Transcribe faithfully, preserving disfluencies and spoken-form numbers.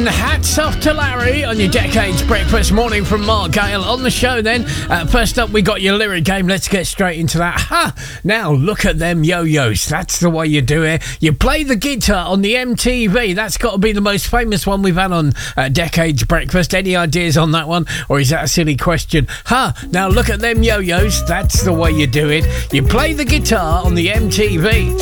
And hats off to Larry on your Decades Breakfast morning from Mark Gale. On the show then, uh, first up we got your lyric game. Let's get straight into that. Ha! Now look at them yo-yos. That's the way you do it. You play the guitar on the M T V. That's got to be the most famous one we've had on uh, Decades Breakfast. Any ideas on that one? Or is that a silly question? Ha! Now look at them yo-yos. That's the way you do it. You play the guitar on the M T V.